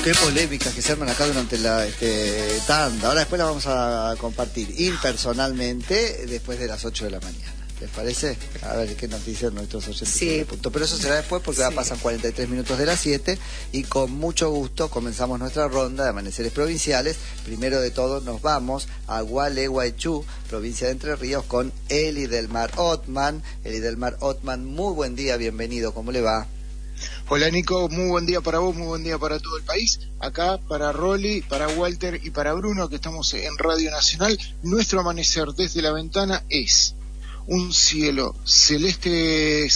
Qué polémicas que se arman acá durante la tanda. Ahora después la vamos a compartir impersonalmente después de las 8 de la mañana. ¿Les parece? A ver qué nos dicen nuestros oyentes. Sí. Pero eso será después porque ya pasan 43 minutos de las 7 y con mucho gusto comenzamos nuestra ronda de amaneceres provinciales. Primero de todo nos vamos a Gualeguaychú, provincia de Entre Ríos, con Eli del Mar Othman. Eli del Mar Othman, muy buen día, bienvenido, ¿cómo le va? Hola Nico, muy buen día para vos, muy buen día para todo el país. Acá para Rolly, para Walter y para Bruno, que estamos en Radio Nacional. Nuestro amanecer desde la ventana es un cielo celeste,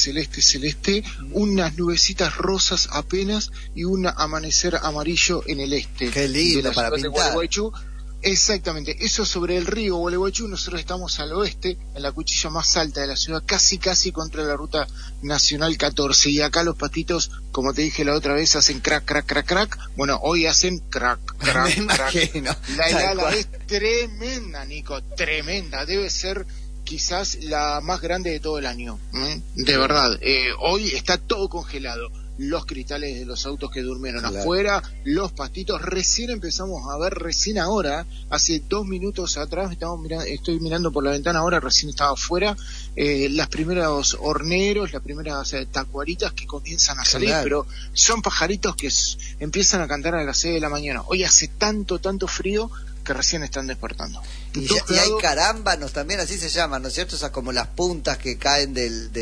unas nubecitas rosas apenas y un amanecer amarillo en el este. Qué lindo para pintar. Exactamente, eso sobre el río Gualeguaychú. Nosotros estamos al oeste, en la cuchilla más alta de la ciudad, casi contra la ruta nacional 14, y acá los patitos, como te dije la otra vez, hacen crack, crack, crack, crack. Bueno, hoy hacen crack, crack, Me crack. imagino. La helada es tremenda, Nico, tremenda, debe ser quizás la más grande de todo el año, de verdad. Hoy está todo congelado. Los cristales de los autos que durmieron afuera, los pastitos, recién empezamos a ver, recién ahora, hace 2 minutos atrás, estoy mirando por la ventana ahora, recién estaba afuera, las primeras horneros, las primeras tacuaritas que comienzan a salir, pero son pajaritos que empiezan a cantar a las 6 de la mañana. Hoy hace tanto frío que recién están despertando. Y hay carámbanos también, así se llaman, ¿no es cierto? O sea, como las puntas que caen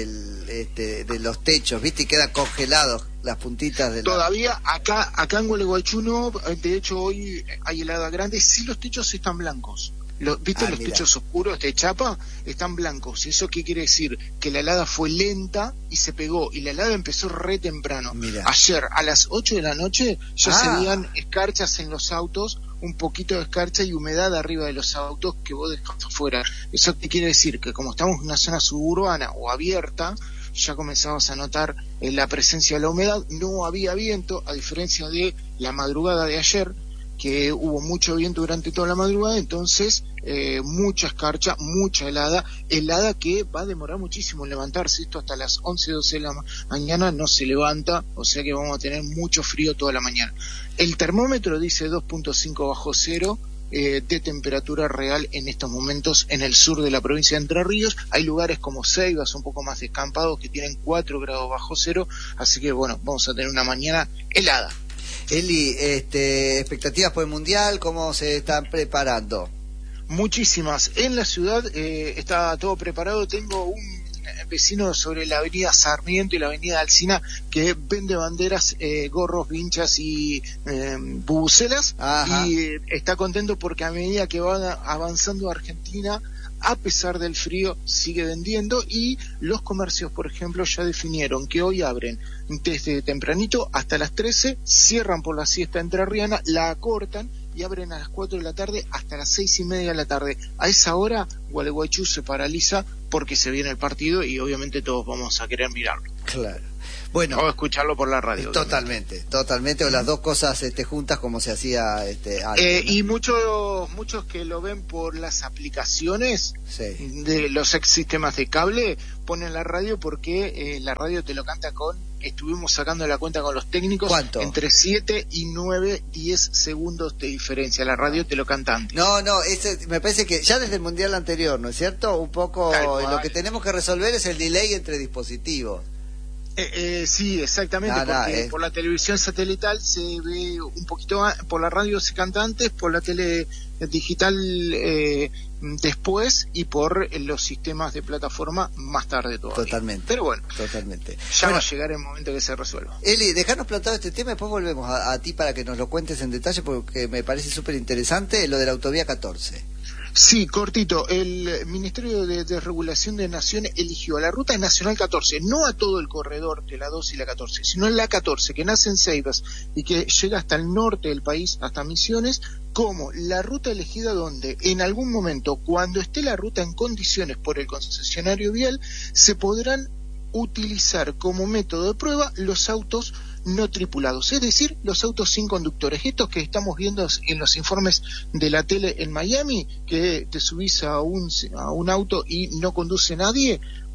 de los techos, ¿viste? Y quedan congelados las puntitas de Todavía acá en Gualeguaychú no, de hecho hoy hay helada grande, sí los techos están blancos. ¿Viste los techos oscuros de chapa? Están blancos. ¿Eso qué quiere decir? Que la helada fue lenta y se pegó. Y la helada empezó re temprano. Ayer, a las 8 de la noche, ya se veían escarchas en los autos, un poquito de escarcha y humedad arriba de los autos que vos dejás afuera. ¿Eso qué quiere decir? Que como estamos en una zona suburbana o abierta, ya comenzamos a notar la presencia de la humedad. No había viento, a diferencia de la madrugada de ayer, que hubo mucho viento durante toda la madrugada, entonces mucha escarcha, mucha helada que va a demorar muchísimo en levantarse. Esto hasta las 11, 12 de la mañana no se levanta, o sea que vamos a tener mucho frío toda la mañana. El termómetro dice 2.5 bajo cero de temperatura real en estos momentos en el sur de la provincia de Entre Ríos. Hay lugares como Ceibas, un poco más descampados, que tienen 4 grados bajo cero, así que bueno, vamos a tener una mañana helada. Eli, expectativas por el Mundial, ¿cómo se están preparando? Muchísimas. En la ciudad está todo preparado. Tengo un vecino sobre la avenida Sarmiento y la avenida Alsina que vende banderas, gorros, vinchas y bubucelas. Y está contento porque a medida que va avanzando Argentina, a pesar del frío, sigue vendiendo, y los comercios, por ejemplo, ya definieron que hoy abren desde tempranito hasta las 13, cierran por la siesta entrerriana, la acortan y abren a las 4 de la tarde hasta las 6:30 de la tarde. A esa hora Gualeguaychú se paraliza porque se viene el partido y obviamente todos vamos a querer mirarlo. Claro. Bueno, o escucharlo por la radio. Totalmente, o las dos cosas juntas como se hacía antes, ¿no? Y muchos que lo ven por las aplicaciones de los ex sistemas de cable ponen la radio porque la radio te lo canta estuvimos sacando la cuenta con los técnicos. ¿Cuánto? Entre 7 y 9, 10 segundos de diferencia. La radio te lo canta antes. No, me parece que ya desde el Mundial anterior, ¿no es cierto? Un poco lo que tenemos que resolver es el delay entre dispositivos. Sí, exactamente, porque por la televisión satelital se ve un poquito más, por la radio se canta antes, por la tele digital después, y por los sistemas de plataforma más tarde todavía. Totalmente. Pero bueno, va a llegar el momento que se resuelva. Eli, dejarnos plantado este tema y después volvemos a ti para que nos lo cuentes en detalle, porque me parece súper interesante lo de la autovía 14. Sí, cortito. El Ministerio de Desregulación de Nación eligió a la Ruta Nacional 14, no a todo el corredor de la 2 y la 14, sino en la 14, que nace en Ceibas y que llega hasta el norte del país, hasta Misiones, como la ruta elegida donde en algún momento, cuando esté la ruta en condiciones por el concesionario vial, se podrán utilizar como método de prueba los autos no tripulados, es decir, los autos sin conductores, estos que estamos viendo en los informes de la tele en Miami, que te subís a un auto y no conduce nadie.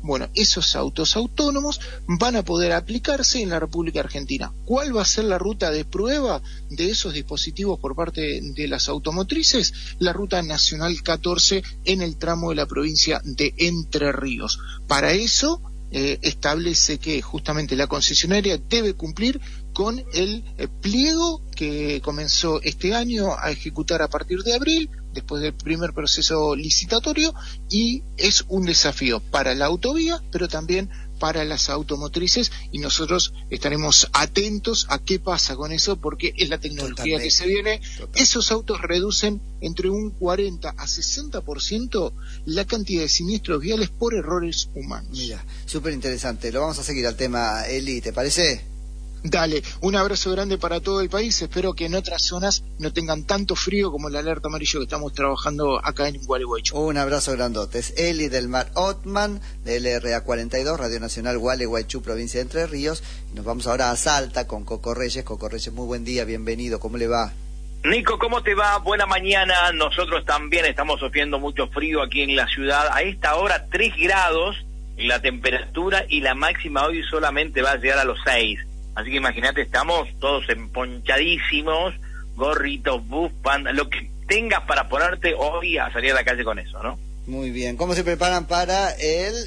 Bueno, esos autos autónomos van a poder aplicarse en la República Argentina. ¿Cuál va a ser la ruta de prueba de esos dispositivos por parte de las automotrices? La ruta nacional 14 en el tramo de la provincia de Entre Ríos. Para eso establece que justamente la concesionaria debe cumplir con el pliego que comenzó este año a ejecutar a partir de abril, después del primer proceso licitatorio, y es un desafío para la autovía, pero también para las automotrices, y nosotros estaremos atentos a qué pasa con eso, porque es la tecnología que se viene. Esos autos reducen entre un 40 a 60% la cantidad de siniestros viales por errores humanos. Mira, súper interesante. Lo vamos a seguir al tema, Eli, ¿te parece? Dale, un abrazo grande para todo el país. Espero que en otras zonas no tengan tanto frío como la alerta amarillo que estamos trabajando acá en Gualeguaychú. Un abrazo grandote. Es Eli del Mar Otman, de LRA 42, Radio Nacional Gualeguaychú, provincia de Entre Ríos. Y nos vamos ahora a Salta con Coco Reyes. Coco Reyes, muy buen día, bienvenido. ¿Cómo le va? Nico, ¿cómo te va? Buena mañana. Nosotros también estamos sufriendo mucho frío aquí en la ciudad. A esta hora 3 grados la temperatura, y la máxima hoy solamente va a llegar a los 6. Así que imagínate, estamos todos emponchadísimos, gorritos, bufanda, lo que tengas para ponerte hoy a salir a la calle con eso, ¿no? Muy bien. ¿Cómo se preparan para el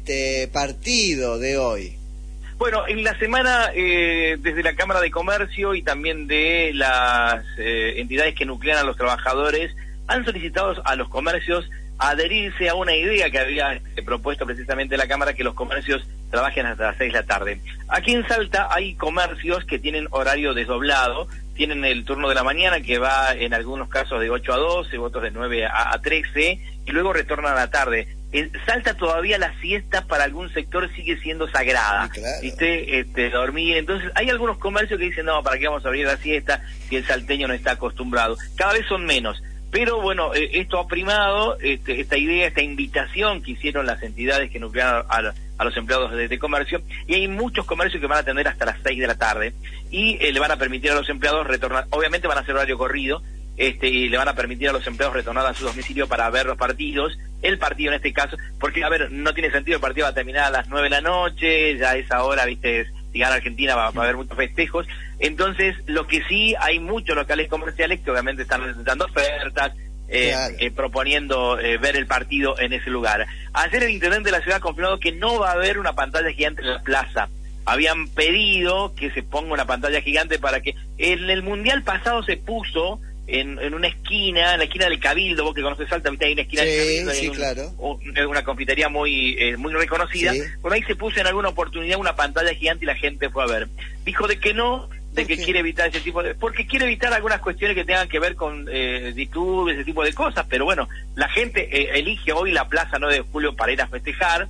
partido de hoy? Bueno, en la semana, desde la Cámara de Comercio y también de las entidades que nuclean a los trabajadores, han solicitado a los comercios adherirse a una idea que había propuesto precisamente la Cámara, que los comercios trabajen hasta las 6 de la tarde. Aquí en Salta hay comercios que tienen horario desdoblado, tienen el turno de la mañana que va en algunos casos de 8 a 12, otros de 9 a 13, y luego retornan a la tarde. En Salta todavía la siesta para algún sector sigue siendo sagrada, sí, claro. ¿Viste? Dormir. Entonces hay algunos comercios que dicen, no, ¿para qué vamos a abrir la siesta si el salteño no está acostumbrado? Cada vez son menos. Pero bueno, esto ha primado, esta idea, esta invitación que hicieron las entidades que nuclearon a los empleados de comercio, y hay muchos comercios que van a atender hasta las 6 de la tarde, y le van a permitir a los empleados retornar, obviamente van a hacer horario corrido, y le van a permitir a los empleados retornar a su domicilio para ver los partidos, el partido en este caso, porque, a ver, no tiene sentido, el partido va a terminar a las 9 de la noche, ya a esa hora, viste, si gana Argentina va a haber muchos festejos. Entonces, lo que sí, hay muchos locales comerciales que obviamente están dando ofertas, claro, proponiendo ver el partido en ese lugar. Ayer el intendente de la ciudad ha confirmado que no va a haber una pantalla gigante en la plaza. Habían pedido que se ponga una pantalla gigante para que... En el Mundial pasado se puso en una esquina, en la esquina del Cabildo, vos que conoces Salta, hay una esquina del Cabildo, sí, claro, una confitería muy reconocida, sí. Por ahí se puso en alguna oportunidad una pantalla gigante y la gente fue a ver. Dijo de que no, de que quiere evitar ese tipo de... Porque quiere evitar algunas cuestiones que tengan que ver con disturbios, ese tipo de cosas, pero bueno, la gente elige hoy la Plaza 9 de Julio para ir a festejar,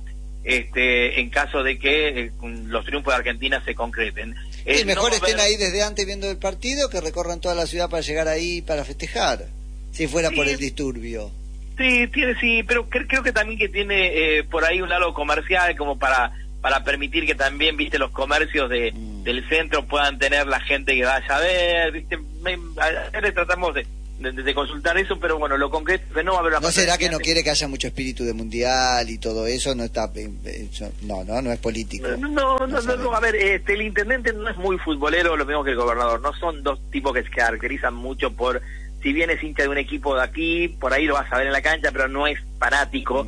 en caso de que los triunfos de Argentina se concreten. Sí, mejor estén ahí desde antes viendo el partido que recorran toda la ciudad para llegar ahí para festejar, si fuera por el disturbio. Sí, pero creo que también que tiene por ahí un lado comercial como para permitir que también, viste, los comercios del centro puedan tener la gente que vaya a ver, viste. Ayer tratamos de consultar eso, pero bueno, lo concreto es que no va a haber una... ¿No será que no quiere que haya mucho espíritu de mundial y todo eso? No está, no es político. No, a ver, el intendente no es muy futbolero, lo mismo que el gobernador. No son dos tipos que se caracterizan mucho por, si bien es hincha de un equipo de aquí, por ahí lo vas a ver en la cancha, pero no es fanático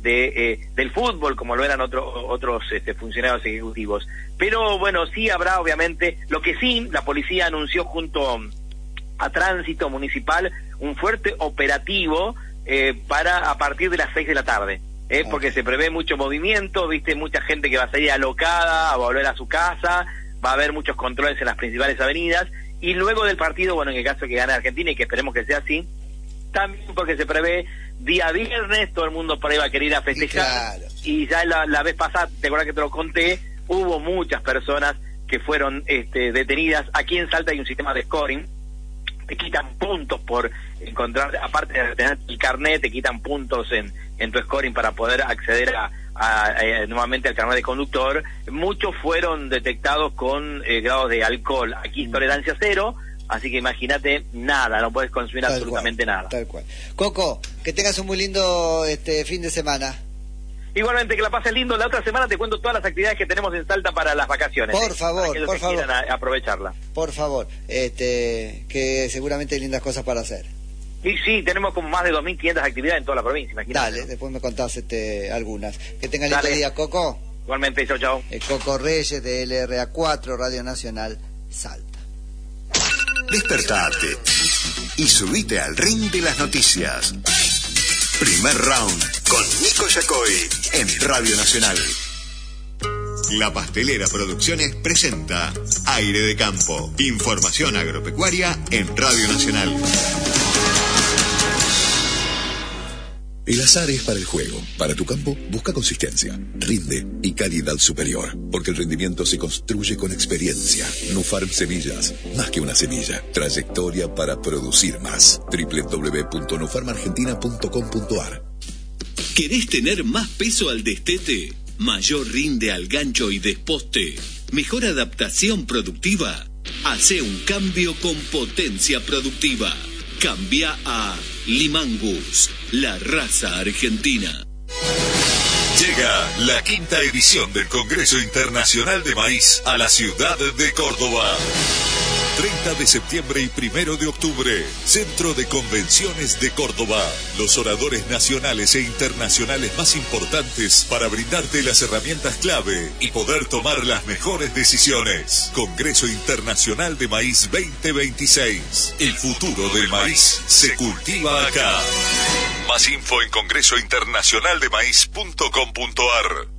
del fútbol como lo eran otros funcionarios ejecutivos. Pero bueno, sí habrá obviamente, lo que sí, la policía anunció junto a Tránsito Municipal un fuerte operativo para a partir de las 6 de la tarde, porque se prevé mucho movimiento, viste, mucha gente que va a salir alocada, a volver a su casa, va a haber muchos controles en las principales avenidas, y luego del partido, bueno, en el caso que gane Argentina, y que esperemos que sea así, también porque se prevé día viernes, todo el mundo por ahí va a querer ir a festejar, claro. Y ya la vez pasada, te acuerdas que te lo conté, hubo muchas personas que fueron detenidas. Aquí en Salta hay un sistema de scoring, te quitan puntos por encontrar, aparte de tener el carnet, te quitan puntos en tu scoring para poder acceder nuevamente al carnet de conductor. Muchos fueron detectados con grados de alcohol. Aquí tolerancia cero, así que imagínate, nada, no puedes consumir absolutamente nada. Tal cual. Coco, que tengas un muy lindo fin de semana. Igualmente, que la pases lindo. La otra semana te cuento todas las actividades que tenemos en Salta para las vacaciones. Por favor, para que quieran aprovecharla. Por favor, que seguramente hay lindas cosas para hacer. Y sí, tenemos como más de 2.500 actividades en toda la provincia, imagínate. Dale, después me contás algunas. Que tengan lindo día, Coco. Igualmente, chau, chau. Coco Reyes de LRA4, Radio Nacional, Salta. Despertate y subite al ring de las noticias. Primer round con Nico Yacoy en Radio Nacional. La Pastelera Producciones presenta Aire de Campo. Información agropecuaria en Radio Nacional. El azar es para el juego. Para tu campo, busca consistencia, rinde y calidad superior. Porque el rendimiento se construye con experiencia. Nufarm Semillas, más que una semilla. Trayectoria para producir más. www.nufarmargentina.com.ar. ¿Querés tener más peso al destete? ¿Mayor rinde al gancho y desposte? ¿Mejor adaptación productiva? Hacé un cambio con potencia productiva. Cambia a Limangus, la raza argentina. Llega la 5ª edición del Congreso Internacional de Maíz a la ciudad de Córdoba. 30 de septiembre y 1 de octubre, Centro de Convenciones de Córdoba. Los oradores nacionales e internacionales más importantes para brindarte las herramientas clave y poder tomar las mejores decisiones. Congreso Internacional de Maíz 2026. El futuro del maíz se cultiva acá. Más info en congresointernacionaldemaíz.com.ar.